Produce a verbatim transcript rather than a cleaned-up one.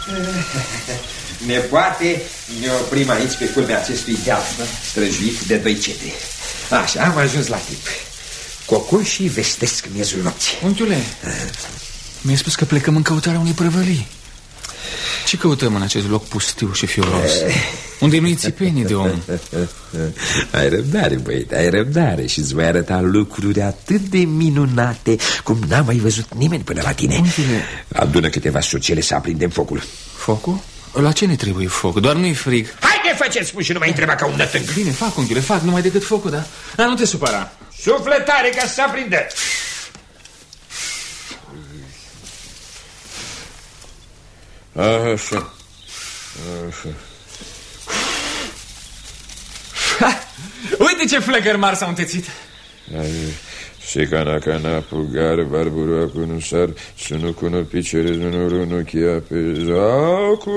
Nepoate, ne oprim aici pe culmea acestui deal străjuit de doi cete. Așa, am ajuns la timp. Cocoșii vestesc miezul nopții. Unchiule, mi-ai spus că plecăm în căutarea unei prăvălii. Ce căutăm în acest loc pustiu și fioros? Unde nu-i țipenii de om? Ai răbdare, băiete, ai răbdare. Și îți voi arăta lucruri atât de minunate cum n-a mai văzut nimeni până la tine. Unchiule, adună câteva sucele să aprindem focul. Focul? La ce ne trebuie foc? Doar nu-i frig. Haide, faceți spus și nu mai întreba ca un nătâng. Bine, fac, unchiule, fac, numai decât focul, da? Dar nu te supăra. Sufletare ca să se aprindă. Așa. Așa. Uite ce flăcări mari s-au întețit. Se cana cana pugar, barbura cu nusar, sunu cu nu picere, nu nu chia pe zacu.